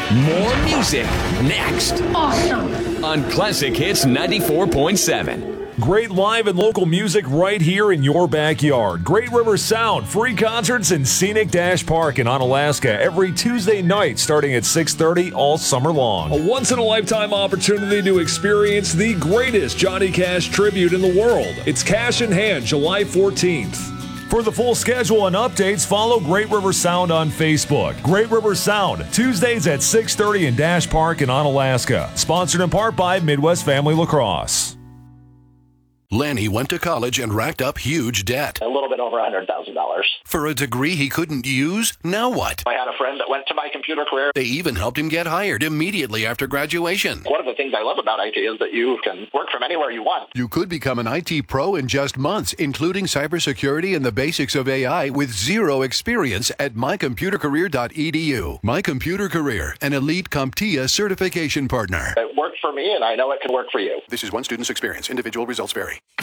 More music next. Awesome. On Classic Hits 94.7. Great live and local music right here in your backyard. Great River Sound, free concerts in Scenic Dash Park in Onalaska every Tuesday night starting at 6:30 all summer long. A once-in-a-lifetime opportunity to experience the greatest Johnny Cash tribute in the world. It's Cash in Hand, July 14th. For the full schedule and updates, follow Great River Sound on Facebook. Great River Sound, Tuesdays at 6:30 in Dash Park in Onalaska. Sponsored in part by Midwest Family Lacrosse. Lanny went to college and racked up huge debt. A little bit over $100,000. For a degree he couldn't use? Now what? I had a friend that went to My Computer Career. They even helped him get hired immediately after graduation. One of the things I love about IT is that you can work from anywhere you want. You could become an IT pro in just months, including cybersecurity and the basics of AI with zero experience at mycomputercareer.edu. My Computer Career, an elite CompTIA certification partner. It worked for me, and I know it can work for you. This is one student's experience. Individual results vary.